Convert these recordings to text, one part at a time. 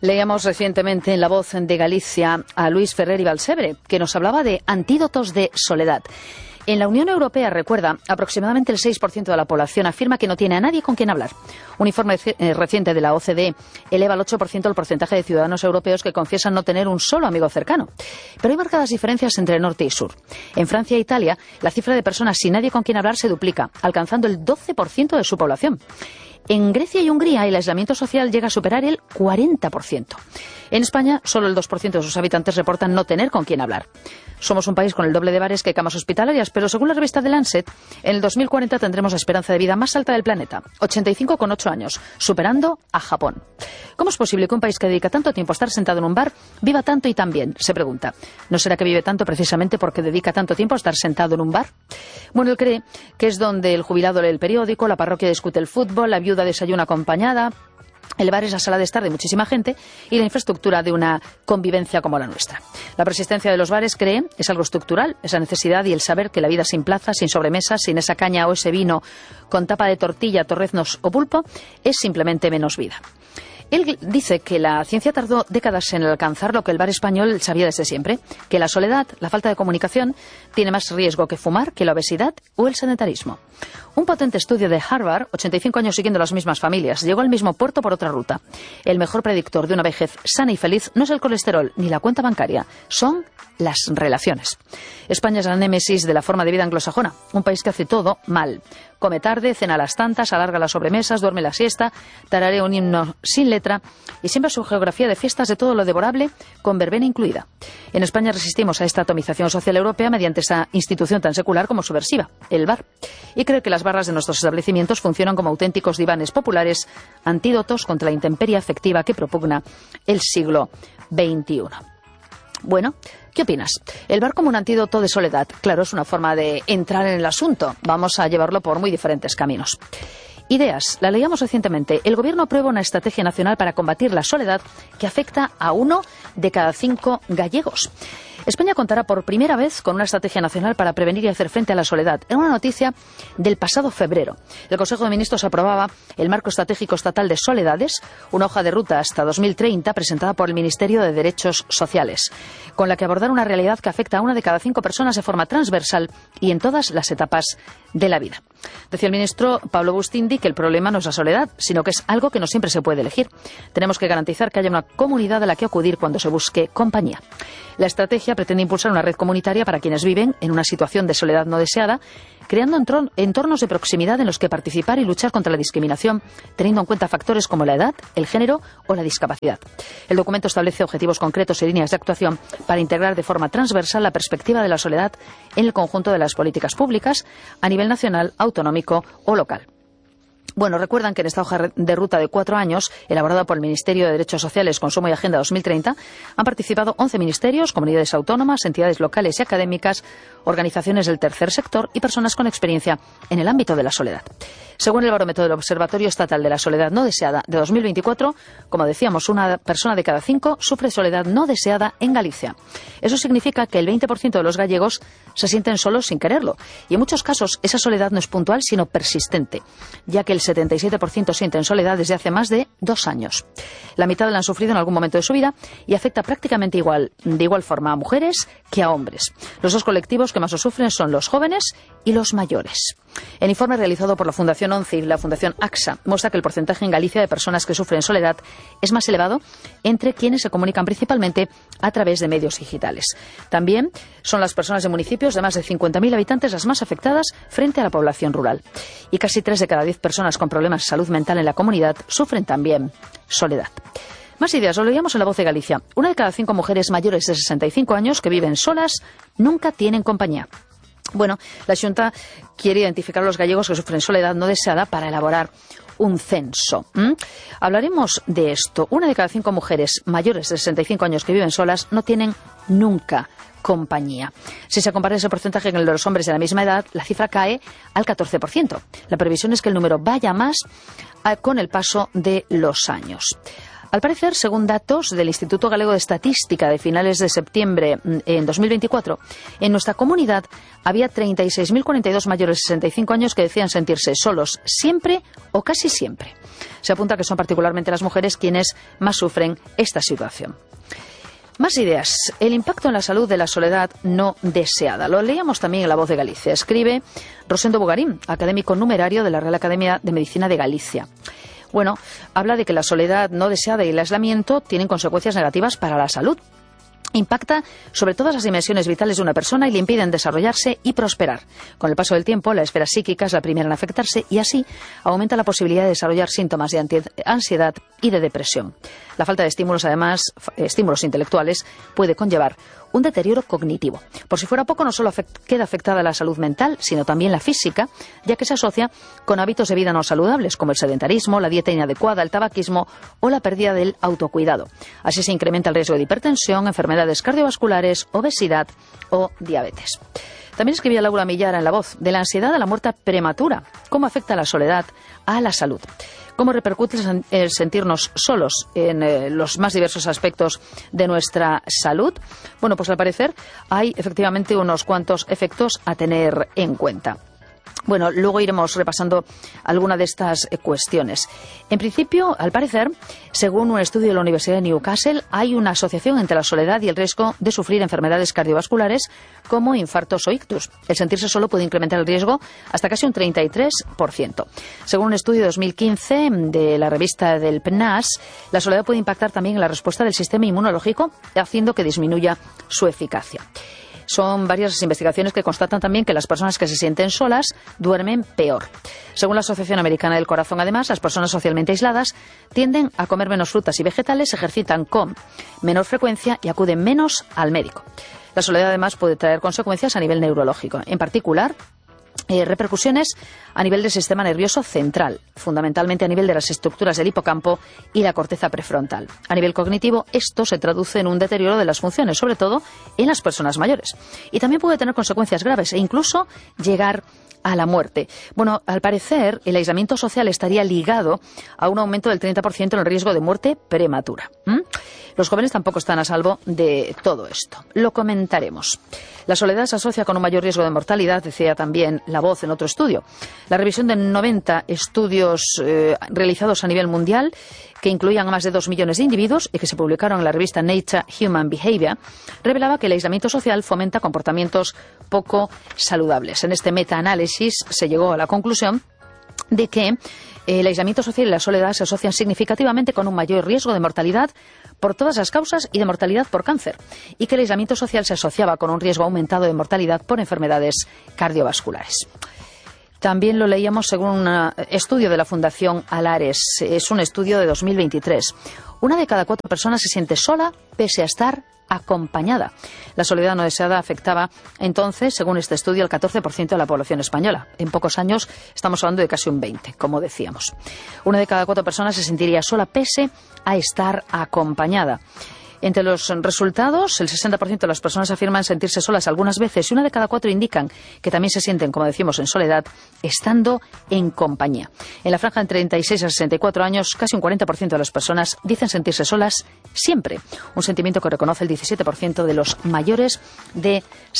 Leíamos recientemente en La Voz de Galicia a Luis Ferrer y Balsebre, que nos hablaba de antídotos de soledad. En la Unión Europea, recuerda, aproximadamente el 6% de la población afirma que no tiene a nadie con quien hablar. Un informe reciente de la OCDE eleva al 8% el porcentaje de ciudadanos europeos que confiesan no tener un solo amigo cercano. Pero hay marcadas diferencias entre norte y sur. En Francia e Italia, la cifra de personas sin nadie con quien hablar se duplica, alcanzando el 12% de su población. En Grecia y Hungría el aislamiento social llega a superar el 40%. En España, solo el 2% de sus habitantes reportan no tener con quién hablar. Somos un país con el doble de bares que camas hospitalarias, pero según la revista The Lancet, en el 2040 tendremos la esperanza de vida más alta del planeta, 85,8 años, superando a Japón. ¿Cómo es posible que un país que dedica tanto tiempo a estar sentado en un bar viva tanto y tan bien? Se pregunta. ¿No será que vive tanto precisamente porque dedica tanto tiempo a estar sentado en un bar? Bueno, él cree que es donde el jubilado lee el periódico, la parroquia discute el fútbol, la viuda desayuna acompañada. El bar es la sala de estar de muchísima gente y la infraestructura de una convivencia como la nuestra. La persistencia de los bares, creen, es algo estructural, esa necesidad y el saber que la vida sin plaza, sin sobremesas, sin esa caña o ese vino con tapa de tortilla, torreznos o pulpo, es simplemente menos vida. Él dice que la ciencia tardó décadas en alcanzar lo que el bar español sabía desde siempre, que la soledad, la falta de comunicación, tiene más riesgo que fumar, que la obesidad o el sedentarismo. Un potente estudio de Harvard, 85 años siguiendo las mismas familias, llegó al mismo puerto por otra ruta. El mejor predictor de una vejez sana y feliz no es el colesterol ni la cuenta bancaria, son las relaciones. España es la némesis de la forma de vida anglosajona, un país que hace todo mal. Come tarde, cena a las tantas, alarga las sobremesas, duerme la siesta, tararea un himno sin letra y siempre su geografía de fiestas de todo lo devorable, con verbena incluida. En España resistimos a esta atomización social europea mediante esa institución tan secular como subversiva, el bar. Y creo que las barras de nuestros establecimientos funcionan como auténticos divanes populares, antídotos contra la intemperie afectiva que propugna el siglo XXI. Bueno, ¿qué opinas? El bar como un antídoto de soledad. Claro, es una forma de entrar en el asunto. Vamos a llevarlo por muy diferentes caminos. Ideas. La leíamos recientemente. El Gobierno aprueba una estrategia nacional para combatir la soledad que afecta a 1 de cada 5 gallegos. España contará por primera vez con una estrategia nacional para prevenir y hacer frente a la soledad. Era una noticia del pasado febrero. El Consejo de Ministros aprobaba el Marco Estratégico Estatal de Soledades, una hoja de ruta hasta 2030 presentada por el Ministerio de Derechos Sociales, con la que abordar una realidad que afecta a 1 de cada 5 personas de forma transversal y en todas las etapas de la vida. Decía el ministro Pablo Bustindi que el problema no es la soledad, sino que es algo que no siempre se puede elegir. Tenemos que garantizar que haya una comunidad a la que acudir cuando se busque compañía. La estrategia pretende impulsar una red comunitaria para quienes viven en una situación de soledad no deseada, creando entornos de proximidad en los que participar y luchar contra la discriminación, teniendo en cuenta factores como la edad, el género o la discapacidad. El documento establece objetivos concretos y líneas de actuación para integrar de forma transversal la perspectiva de la soledad en el conjunto de las políticas públicas a nivel nacional, autonómico o local. Bueno, recuerdan que en esta hoja de ruta de 4 años, elaborada por el Ministerio de Derechos Sociales, Consumo y Agenda 2030, han participado 11 ministerios, comunidades autónomas, entidades locales y académicas, organizaciones del tercer sector y personas con experiencia en el ámbito de la soledad. Según el barómetro del Observatorio Estatal de la Soledad No Deseada de 2024, como decíamos, 1 persona de cada 5 sufre soledad no deseada en Galicia. Eso significa que el 20% de los gallegos se sienten solos sin quererlo. Y en muchos casos esa soledad no es puntual, sino persistente, ya que el 77% sienten soledad desde hace más de 2 años. La mitad la han sufrido en algún momento de su vida y afecta prácticamente de igual forma a mujeres que a hombres. Los 2 colectivos que más lo sufren son los jóvenes y los mayores. El informe realizado por la Fundación ONCE y la Fundación AXA muestra que el porcentaje en Galicia de personas que sufren soledad es más elevado entre quienes se comunican principalmente a través de medios digitales. También son las personas de municipios de más de 50.000 habitantes las más afectadas frente a la población rural. Y casi 3 de cada 10 personas con problemas de salud mental en la comunidad sufren también soledad. Más ideas, lo leíamos en La Voz de Galicia. 1 de cada 5 mujeres mayores de 65 años que viven solas nunca tienen compañía. Bueno, la Xunta quiere identificar a los gallegos que sufren soledad no deseada para elaborar un censo. Hablaremos de esto. 1 de cada 5 mujeres mayores de 65 años que viven solas no tienen nunca compañía. Si se compara ese porcentaje con el de los hombres de la misma edad, la cifra cae al 14%. La previsión es que el número vaya más con el paso de los años. Al parecer, según datos del Instituto Galego de Estadística de finales de septiembre en 2024, en nuestra comunidad había 36.042 mayores de 65 años que decían sentirse solos siempre o casi siempre. Se apunta que son particularmente las mujeres quienes más sufren esta situación. Más ideas. El impacto en la salud de la soledad no deseada. Lo leíamos también en La Voz de Galicia. Escribe Rosendo Bugarín, académico numerario de la Real Academia de Medicina de Galicia. Bueno, habla de que la soledad no deseada y el aislamiento tienen consecuencias negativas para la salud. Impacta sobre todas las dimensiones vitales de una persona y le impiden desarrollarse y prosperar. Con el paso del tiempo, la esfera psíquica es la primera en afectarse y así aumenta la posibilidad de desarrollar síntomas de ansiedad y de depresión. La falta de estímulos, además, estímulos intelectuales, puede conllevar un deterioro cognitivo. Por si fuera poco, no solo queda afectada la salud mental, sino también la física, ya que se asocia con hábitos de vida no saludables, como el sedentarismo, la dieta inadecuada, el tabaquismo o la pérdida del autocuidado. Así se incrementa el riesgo de hipertensión, enfermedades cardiovasculares, obesidad o diabetes. También escribía Laura Millara en La Voz de la ansiedad a la muerte prematura. ¿Cómo afecta la soledad a la salud? ¿Cómo repercute el sentirnos solos en los más diversos aspectos de nuestra salud? Bueno, pues al parecer hay efectivamente unos cuantos efectos a tener en cuenta. Bueno, luego iremos repasando alguna de estas cuestiones. En principio, al parecer, según un estudio de la Universidad de Newcastle, hay una asociación entre la soledad y el riesgo de sufrir enfermedades cardiovasculares como infartos o ictus. El sentirse solo puede incrementar el riesgo hasta casi un 33%. Según un estudio de 2015 de la revista del PNAS, la soledad puede impactar también en la respuesta del sistema inmunológico, haciendo que disminuya su eficacia. Son varias las investigaciones que constatan también que las personas que se sienten solas duermen peor. Según la Asociación Americana del Corazón, además, las personas socialmente aisladas tienden a comer menos frutas y vegetales, se ejercitan con menor frecuencia y acuden menos al médico. La soledad, además, puede traer consecuencias a nivel neurológico. En particular, repercusiones a nivel del sistema nervioso central, fundamentalmente a nivel de las estructuras del hipocampo y la corteza prefrontal. A nivel cognitivo, esto se traduce en un deterioro de las funciones, sobre todo en las personas mayores. Y también puede tener consecuencias graves e incluso llegar a la muerte. Bueno, al parecer, el aislamiento social estaría ligado a un aumento del 30% en el riesgo de muerte prematura. Los jóvenes tampoco están a salvo de todo esto. Lo comentaremos. La soledad se asocia con un mayor riesgo de mortalidad, decía también La Voz en otro estudio. La revisión de 90 estudios realizados a nivel mundial, que incluían a más de 2 millones de individuos y que se publicaron en la revista Nature Human Behavior, revelaba que el aislamiento social fomenta comportamientos poco saludables. En este metaanálisis se llegó a la conclusión de que el aislamiento social y la soledad se asocian significativamente con un mayor riesgo de mortalidad por todas las causas y de mortalidad por cáncer, y que el aislamiento social se asociaba con un riesgo aumentado de mortalidad por enfermedades cardiovasculares. También lo leíamos según un estudio de la Fundación Alares. Es un estudio de 2023. 1 de cada 4 personas se siente sola pese a estar acompañada. La soledad no deseada afectaba entonces, según este estudio, al 14% de la población española. En pocos años estamos hablando de casi un 20%, como decíamos. 1 de cada 4 personas se sentiría sola pese a estar acompañada. Entre los resultados, el 60% de las personas afirman sentirse solas algunas veces y 1 de cada 4 indican que también se sienten, como decimos, en soledad, estando en compañía. En la franja de 36 a 64 años, casi un 40% de las personas dicen sentirse solas siempre, un sentimiento que reconoce el 17% de los mayores de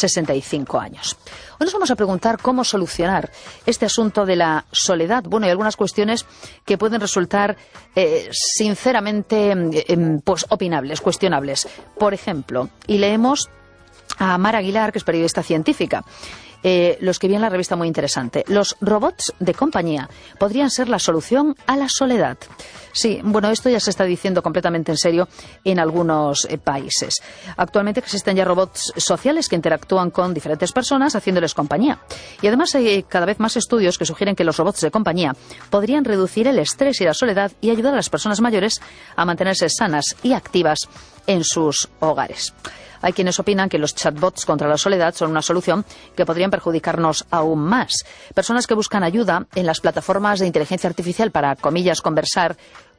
65 años. Hoy nos vamos a preguntar cómo solucionar este asunto de la soledad. Bueno, hay algunas cuestiones que pueden resultar sinceramente pues opinables, cuestionables. Por ejemplo, y leemos a Mar Aguilar, que es periodista científica. Lo escribía en la revista muy interesante. Los robots de compañía podrían ser la solución a la soledad. Sí, bueno, esto ya se está diciendo completamente en serio en algunos países. Actualmente existen ya robots sociales que interactúan con diferentes personas haciéndoles compañía. Y además hay cada vez más estudios que sugieren que los robots de compañía podrían reducir el estrés y la soledad y ayudar a las personas mayores a mantenerse sanas y activas en sus hogares. Hay quienes opinan que los chatbots contra la soledad son una solución que podrían perjudicarnos aún más. Personas que buscan ayuda en las plataformas de inteligencia artificial para, comillas, conversar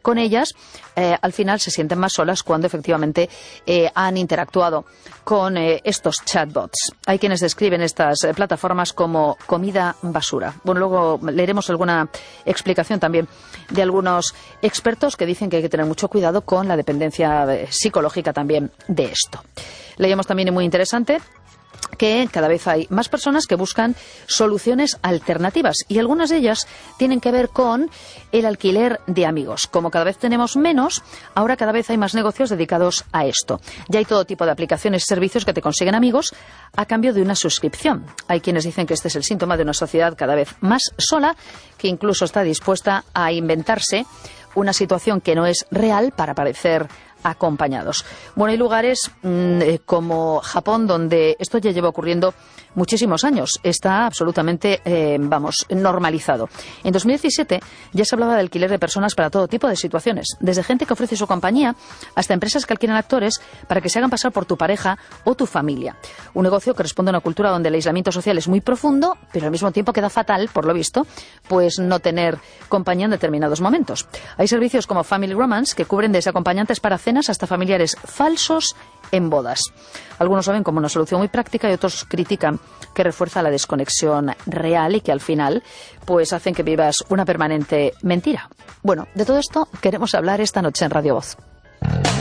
con ellas, al final se sienten más solas cuando efectivamente han interactuado con estos chatbots. Hay quienes describen estas plataformas como comida basura. Bueno, luego leeremos alguna explicación también de algunos expertos que dicen que hay que tener mucho cuidado con la dependencia psicológica también de esto. Leíamos también, y muy interesante, que cada vez hay más personas que buscan soluciones alternativas, y algunas de ellas tienen que ver con el alquiler de amigos. Como cada vez tenemos menos, ahora cada vez hay más negocios dedicados a esto. Ya hay todo tipo de aplicaciones y servicios que te consiguen amigos a cambio de una suscripción. Hay quienes dicen que este es el síntoma de una sociedad cada vez más sola, que incluso está dispuesta a inventarse una situación que no es real para parecer acompañados. Bueno, hay lugares como Japón donde esto ya lleva ocurriendo muchísimos años. Está absolutamente, normalizado. En 2017 ya se hablaba de alquiler de personas para todo tipo de situaciones, desde gente que ofrece su compañía hasta empresas que alquilan actores para que se hagan pasar por tu pareja o tu familia. Un negocio que responde a una cultura donde el aislamiento social es muy profundo, pero al mismo tiempo queda fatal, por lo visto, pues no tener compañía en determinados momentos. Hay servicios como Family Romance que cubren desde acompañantes para cenas hasta familiares falsos en bodas. Algunos lo ven como una solución muy práctica y otros critican que refuerza la desconexión real y que al final pues hacen que vivas una permanente mentira. Bueno, de todo esto queremos hablar esta noche en Radio Voz.